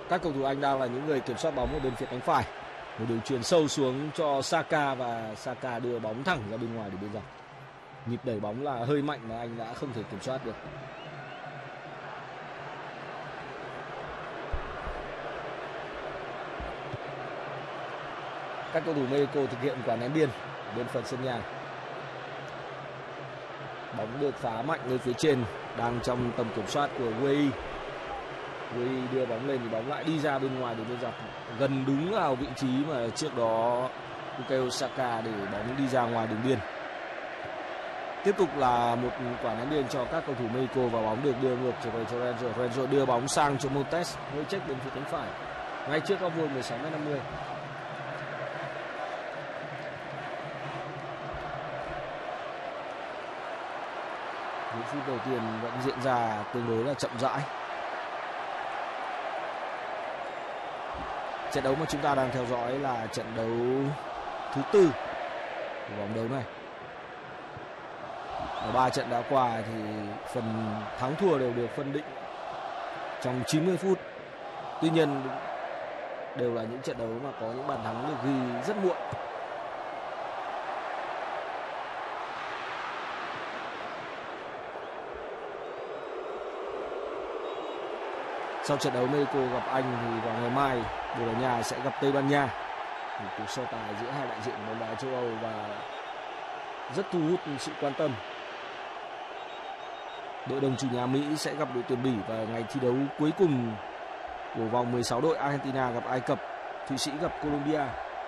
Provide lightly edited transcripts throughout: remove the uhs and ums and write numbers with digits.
Các cầu thủ Anh đang là những người kiểm soát bóng ở bên phía cánh phải. Một đường chuyền sâu xuống cho Saka và Saka đưa bóng thẳng ra bên ngoài để bên dọc. Nhịp đẩy bóng là hơi mạnh mà anh đã không thể kiểm soát được. Các cầu thủ Mexico thực hiện quả ném biên bên phần sân nhà. Bóng được phá mạnh lên phía trên, đang trong tầm kiểm soát của Gueye. Gueye đưa bóng lên thì bóng lại đi ra bên ngoài để bên dọc, gần đúng vào vị trí mà trước đó Bukayo Saka để bóng đi ra ngoài đường biên. Tiếp tục là một quả ném biên cho các cầu thủ Mexico và bóng được đưa ngược trở về cho Renzo. Renzo đưa bóng sang cho Montes, hơi check bên phía cánh phải, ngay trước góc vuông 16m50. Những phút đầu tiên vẫn diễn ra tương đối là chậm rãi. Trận đấu mà chúng ta đang theo dõi là trận đấu thứ 4 của vòng đấu này. Ở 3 trận đã qua thì phần thắng thua đều được phân định trong 90 phút. Tuy nhiên đều là những trận đấu mà có những bàn thắng được ghi rất muộn. Sau trận đấu Mexico gặp Anh thì vào ngày mai Bồ Đào Nha sẽ gặp Tây Ban Nha. Một cuộc so tài giữa hai đại diện bóng đá châu Âu và rất thu hút sự quan tâm. Đội đồng chủ nhà Mỹ sẽ gặp đội tuyển Bỉ vào ngày thi đấu cuối cùng của vòng 16 đội. Argentina gặp Ai Cập, Thụy Sĩ gặp Colombia.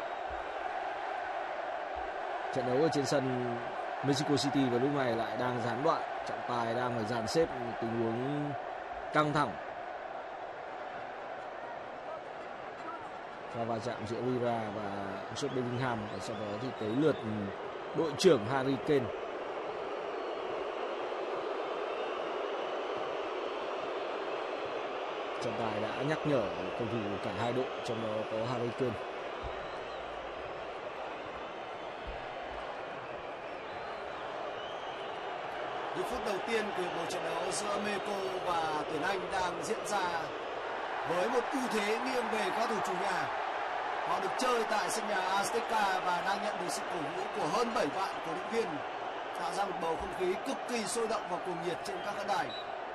Trận đấu ở trên sân Mexico City vào lúc này lại đang gián đoạn. Trọng tài đang phải dàn xếp tình huống căng thẳng. Và va chạm giữa Rivera và Jude Bellingham, và sau đó thì tới lượt đội trưởng Harry Kane. Trọng tài đã nhắc nhở cầu thủ cả hai đội, trong đó có Harry Kane. Những phút đầu tiên của một trận đấu giữa Mexico và tuyển Anh đang diễn ra với một ưu thế nghiêng về các thủ chủ nhà. Họ được chơi tại sân nhà Azteca và đang nhận được sự cổ vũ của hơn 7 vạn cổ động viên, tạo ra một bầu không khí cực kỳ sôi động và cuồng nhiệt trên các khán đài.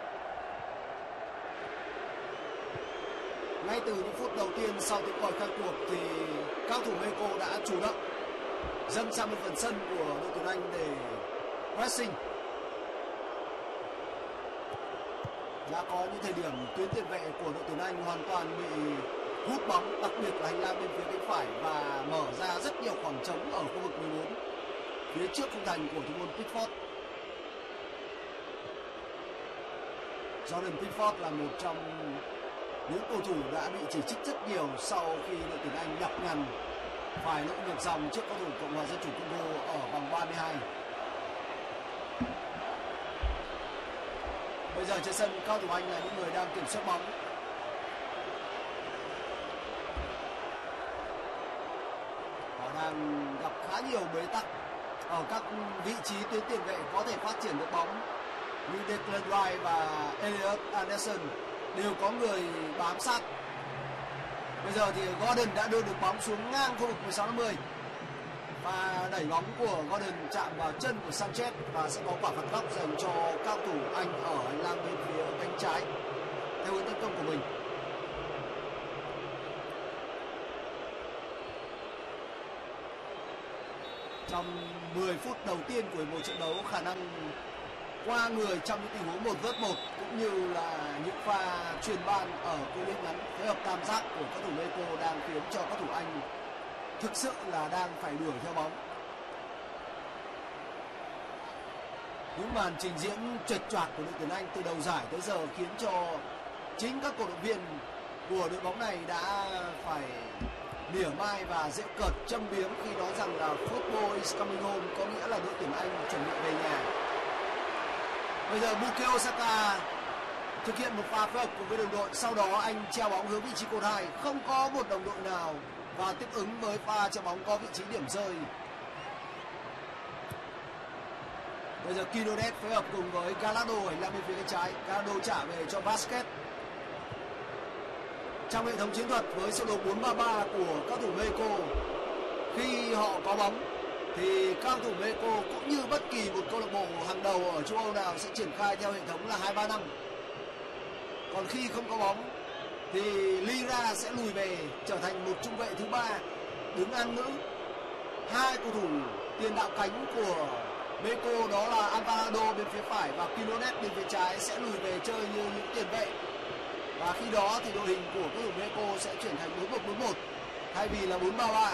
Ngay từ những phút đầu tiên sau tiếng còi khai cuộc thì các thủ Mexico đã chủ động dâng sang bên phần sân của đội tuyển Anh để pressing. Đã có những thời điểm tuyến tiền vệ của đội tuyển Anh hoàn toàn bị hút bóng, đặc biệt là hành lang bên phía cánh phải, và mở ra rất nhiều khoảng trống ở khu vực 14 phía trước khung thành của thủ môn Pickford. Jordan Pickford là một trong những cầu thủ đã bị chỉ trích rất nhiều sau khi đội tuyển Anh nhọc nhằn phải lội ngược dòng trước cầu thủ Cộng hòa Dân chủ Congo ở vòng 32. Bây giờ trên sân các thủ Anh là những người đang kiểm soát bóng. Họ đang gặp khá nhiều bế tắc ở các vị trí tuyến tiền vệ có thể phát triển được bóng, như Declan Rice và Elliot Anderson đều có người bám sát. Bây giờ thì Gordon đã đưa được bóng xuống ngang khu vực 16-50 và đẩy bóng của Gordon chạm vào chân của Sanchez và sẽ có quả phạt góc dành cho các thủ Anh ở hành lang bên phía cánh trái theo hướng tấn công của mình. Trong 10 phút đầu tiên của một trận đấu, khả năng qua người trong những tình huống 1 vs 1 cũng như là những pha truyền ban ở cự ly ngắn, phối hợp tam giác của các thủ Mexico đang khiến cho các thủ Anh thực sự là đang phải đuổi theo bóng. Những màn trình diễn trệt choạc của đội tuyển Anh từ đầu giải tới giờ khiến cho chính các cổ động viên của đội bóng này đã phải mỉa mai và giễu cợt châm biếm khi nói rằng là football is coming home, có nghĩa là đội tuyển Anh chuẩn bị về nhà. Bây giờ Bukayo Saka thực hiện một pha phối hợp cùng với đồng đội, sau đó anh treo bóng hướng vị trí cột 2, không có một đồng đội nào và tiếp ứng với pha treo bóng có vị trí điểm rơi. Bây giờ Quinones phối hợp cùng với Gallardo hành lang bên phía bên trái. Gallardo trả về cho Vasquez. trong hệ thống chiến thuật với sơ đồ 4-3-3 của các thủ Mexico. Khi họ có bóng thì các thủ Mexico cũng như bất kỳ một câu lạc bộ hàng đầu ở châu Âu nào sẽ triển khai theo hệ thống là 2-3-5. Còn khi không có bóng thì Lira sẽ lùi về trở thành một trung vệ thứ ba đứng an ngữ. Hai cầu thủ tiền đạo cánh của Mexico đó là Alvarado bên phía phải và Quinones bên phía trái sẽ lùi về chơi như những tiền vệ. Và khi đó thì đội hình của các thủ Mexico sẽ chuyển thành 4-1-4-1 thay vì là 4-3-3.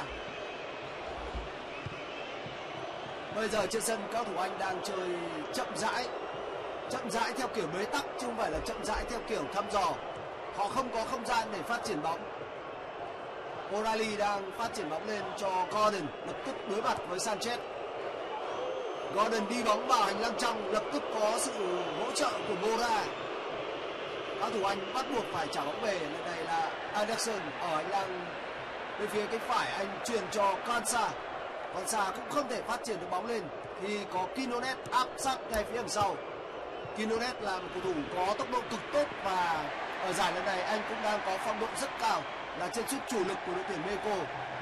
Bây giờ trên sân các thủ Anh đang chơi chậm rãi theo kiểu bế tắc chứ không phải là chậm rãi theo kiểu thăm dò. Họ không có không gian để phát triển bóng. O'Reilly đang phát triển bóng lên cho Gordon, lập tức đối mặt với Sanchez. Gordon đi bóng vào hành lang trong, lập tức có sự hỗ trợ của Mora. Các thủ Anh bắt buộc phải trả bóng về. Lần này là Anderson ở hành lang bên phía cánh phải, anh truyền cho Konsa. Konsa cũng không thể phát triển được bóng lên khi có Quinones áp sát ngay phía đằng sau. Quinones là một cầu thủ có tốc độ cực tốt và ở giải lần này anh cũng đang có phong độ rất cao, là chân sút chủ lực của đội tuyển Mexico.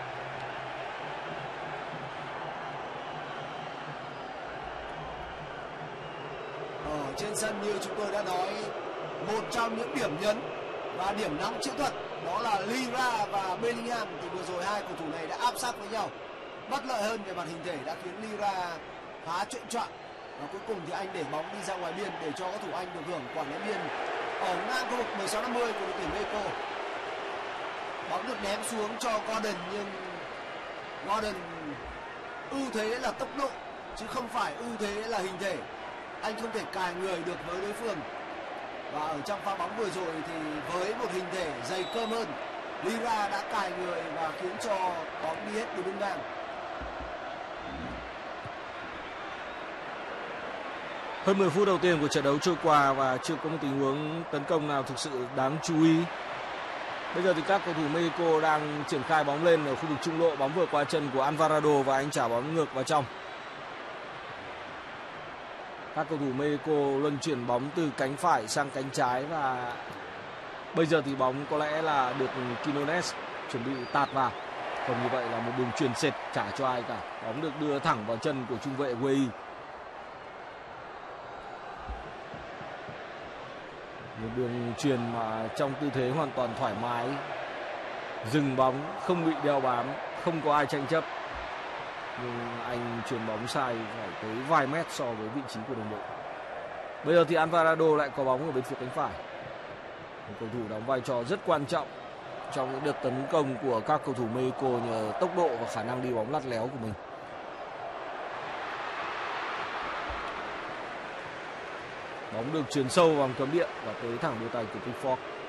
Ở trên sân như chúng tôi đã nói, một trong những điểm nhấn và điểm nóng chiến thuật đó là Lira và Bellingham. Thì vừa rồi hai cầu thủ này đã áp sát với nhau, bất lợi hơn về mặt hình thể đã khiến Lira khá chệch choạng. Và cuối cùng thì anh để bóng đi ra ngoài biên để cho các thủ Anh được hưởng quản lý biên ở ngang khu vực 16-50 của đội tuyển Mexico. Bóng được ném xuống cho Gordon nhưng Gordon ưu thế là tốc độ chứ không phải ưu thế là hình thể. Anh không thể cài người được với đối phương. Và ở trong pha bóng vừa rồi thì với một hình thể dày cơm hơn, Lira đã cài người và khiến cho bóng đi hết từ bên ngang. Hơn 10 phút đầu tiên của trận đấu trôi qua và chưa có một tình huống tấn công nào thực sự đáng chú ý. Bây giờ thì các cầu thủ Mexico đang triển khai bóng lên ở khu vực trung lộ. Bóng vừa qua chân của Alvarado và anh trả bóng ngược vào trong. Các cầu thủ Mexico luân chuyển bóng từ cánh phải sang cánh trái và bây giờ thì bóng có lẽ là được Quinones chuẩn bị tạt vào. Không như vậy là một đường chuyền sệt trả cho ai cả. Bóng được đưa thẳng vào chân của trung vệ Gueye. Một đường chuyền mà trong tư thế hoàn toàn thoải mái, dừng bóng, không bị đeo bám, không có ai tranh chấp. Nhưng anh chuyền bóng sai phải tới vài mét so với vị trí của đồng đội. Bây giờ thì Alvarado lại có bóng ở bên phía cánh phải. Một cầu thủ đóng vai trò rất quan trọng trong những đợt tấn công của các cầu thủ Mexico nhờ tốc độ và khả năng đi bóng lắt léo của mình. Bóng được chuyền sâu vào cấm địa và tới thẳng đôi tay của Pickford.